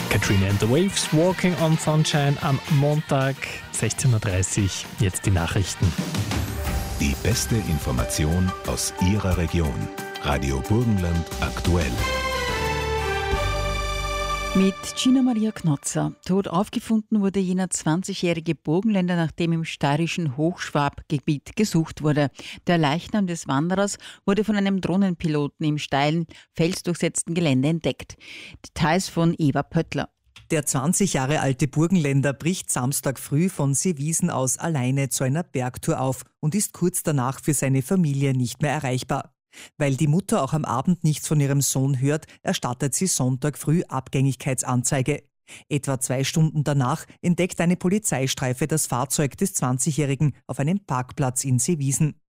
Katrina and the Waves, Walking on Sunshine am Montag, 16.30 Uhr. Jetzt die Nachrichten. Die beste Information aus Ihrer Region. Radio Burgenland aktuell. Mit Gina Maria Knotzer. Tot aufgefunden wurde jener 20-jährige Burgenländer, nachdem im steirischen Hochschwabgebiet gesucht wurde. Der Leichnam des Wanderers wurde von einem Drohnenpiloten im steilen, felsdurchsetzten Gelände entdeckt. Details von Eva Pöttler. Der 20 Jahre alte Burgenländer bricht Samstag früh von Seewiesen aus alleine zu einer Bergtour auf und ist kurz danach für seine Familie nicht mehr erreichbar. Weil die Mutter auch am Abend nichts von ihrem Sohn hört, erstattet sie Sonntag früh Abgängigkeitsanzeige. Etwa 2 Stunden danach entdeckt eine Polizeistreife das Fahrzeug des 20-Jährigen auf einem Parkplatz in Seewiesen.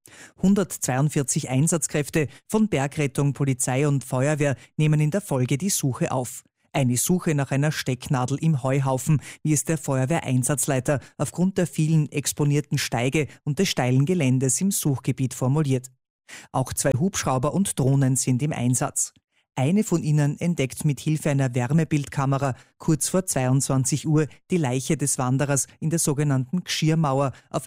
142 Einsatzkräfte von Bergrettung, Polizei und Feuerwehr nehmen in der Folge die Suche auf. Eine Suche nach einer Stecknadel im Heuhaufen, wie es der Feuerwehreinsatzleiter aufgrund der vielen exponierten Steige und des steilen Geländes im Suchgebiet formuliert. Auch 2 Hubschrauber und Drohnen sind im Einsatz. Eine von ihnen entdeckt mit Hilfe einer Wärmebildkamera kurz vor 22 Uhr die Leiche des Wanderers in der sogenannten Gschirrmauer auf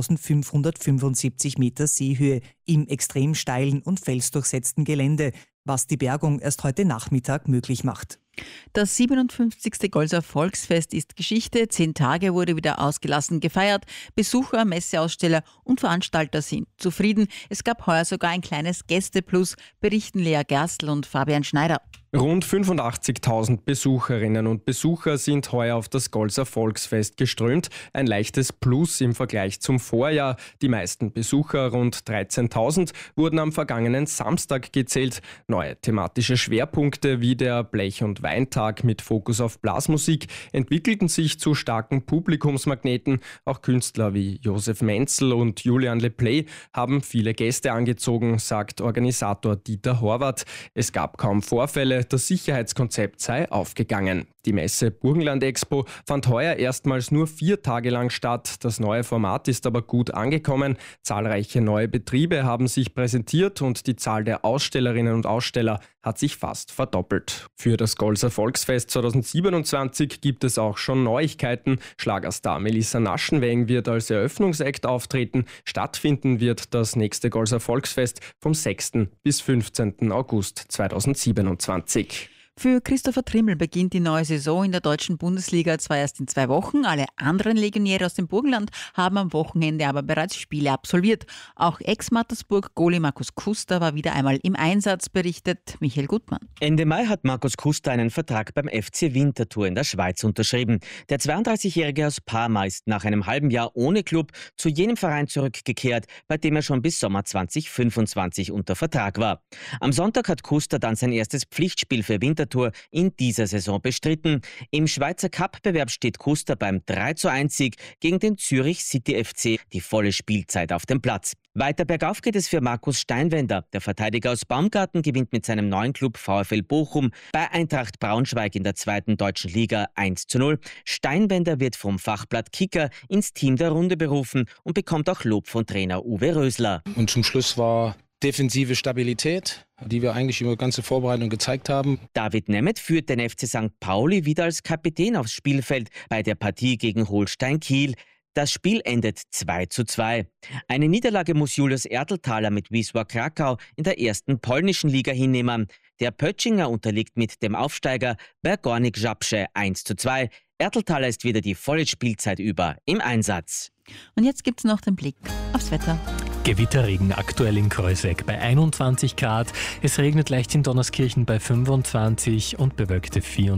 1575 Meter Seehöhe im extrem steilen und felsdurchsetzten Gelände, was die Bergung erst heute Nachmittag möglich macht. Das 57. Golser Volksfest ist Geschichte. 10 Tage wurde wieder ausgelassen gefeiert. Besucher, Messeaussteller und Veranstalter sind zufrieden. Es gab heuer sogar ein kleines Gästeplus, berichten Lea Gerstl und Fabian Schneider. Rund 85.000 Besucherinnen und Besucher sind heuer auf das Golser Volksfest geströmt. Ein leichtes Plus im Vergleich zum Vorjahr. Die meisten Besucher, rund 13.000, wurden am vergangenen Samstag gezählt. Neue thematische Schwerpunkte wie der Blech- und Weintag mit Fokus auf Blasmusik entwickelten sich zu starken Publikumsmagneten. Auch Künstler wie Josef Menzel und Julian Leplay haben viele Gäste angezogen, sagt Organisator Dieter Horvath. Es gab kaum Vorfälle. Das Sicherheitskonzept sei aufgegangen. Die Messe Burgenland Expo fand heuer erstmals nur 4 Tage lang statt. Das neue Format ist aber gut angekommen. Zahlreiche neue Betriebe haben sich präsentiert und die Zahl der Ausstellerinnen und Aussteller hat sich fast verdoppelt. Für das Golser Volksfest 2027 gibt es auch schon Neuigkeiten. Schlagerstar Melissa Naschenweng wird als Eröffnungsakt auftreten. Stattfinden wird das nächste Golser Volksfest vom 6. bis 15. August 2027. Für Christopher Trimmel beginnt die neue Saison in der deutschen Bundesliga zwar erst in 2 Wochen. Alle anderen Legionäre aus dem Burgenland haben am Wochenende aber bereits Spiele absolviert. Auch Ex-Mattersburg-Goalie Markus Kuster war wieder einmal im Einsatz, berichtet Michael Gutmann. Ende Mai hat Markus Kuster einen Vertrag beim FC Winterthur in der Schweiz unterschrieben. Der 32-Jährige aus Parma ist nach einem halben Jahr ohne Club zu jenem Verein zurückgekehrt, bei dem er schon bis Sommer 2025 unter Vertrag war. Am Sonntag hat Kuster dann sein erstes Pflichtspiel für Winterthur in dieser Saison bestritten. Im Schweizer Cup-Bewerb steht Kuster beim 3:1-Sieg gegen den Zürich City FC die volle Spielzeit auf dem Platz. Weiter bergauf geht es für Markus Steinwender. Der Verteidiger aus Baumgarten gewinnt mit seinem neuen Club VfL Bochum bei Eintracht Braunschweig in der 2. deutschen Liga 1:0. Steinwender wird vom Fachblatt Kicker ins Team der Runde berufen und bekommt auch Lob von Trainer Uwe Rösler. Und zum Schluss war defensive Stabilität, die wir eigentlich über die ganze Vorbereitung gezeigt haben. David Nemeth führt den FC St. Pauli wieder als Kapitän aufs Spielfeld bei der Partie gegen Holstein Kiel. Das Spiel endet 2:2. Eine Niederlage muss Julius Erteltaler mit Wisła Krakau in der 1. polnischen Liga hinnehmen. Der Pöttschinger unterliegt mit dem Aufsteiger Bergornik Żabcze 1:2. Erteltaler ist wieder die volle Spielzeit über im Einsatz. Und jetzt gibt's noch den Blick aufs Wetter. Gewitterregen aktuell in Kreuzeck bei 21 Grad. Es regnet leicht in Donnerskirchen bei 25 und bewölkte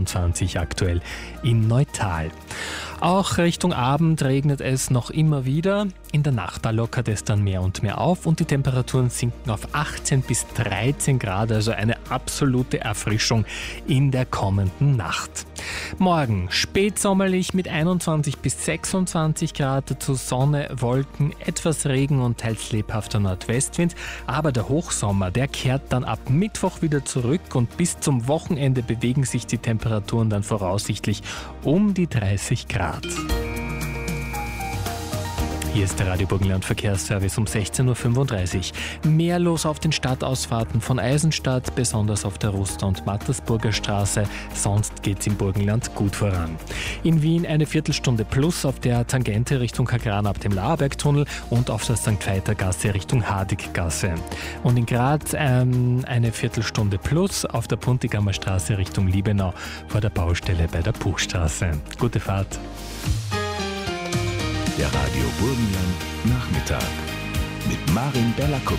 24 aktuell in Neutal. Auch Richtung Abend regnet es noch immer wieder. In der Nacht da lockert es dann mehr und mehr auf und die Temperaturen sinken auf 18 bis 13 Grad, also eine absolute Erfrischung in der kommenden Nacht. Morgen spätsommerlich mit 21 bis 26 Grad, dazu Sonne, Wolken, etwas Regen und teils lebhafter Nordwestwind. Aber der Hochsommer, der kehrt dann ab Mittwoch wieder zurück und bis zum Wochenende bewegen sich die Temperaturen dann voraussichtlich um die 30 Grad. Hier ist der Radio Burgenland Verkehrsservice um 16.35 Uhr. Mehr los auf den Stadtausfahrten von Eisenstadt, besonders auf der Ruster- und Mattersburger Straße. Sonst geht's im Burgenland gut voran. In Wien eine Viertelstunde plus auf der Tangente Richtung Kagran ab dem Laerbergtunnel und auf der St. Veiter-Gasse Richtung Hadiggasse. Und in Graz eine Viertelstunde plus auf der Puntigammer Straße Richtung Liebenau vor der Baustelle bei der Buchstraße. Gute Fahrt. Der Radio Burgenland Nachmittag mit Marin Berlakow.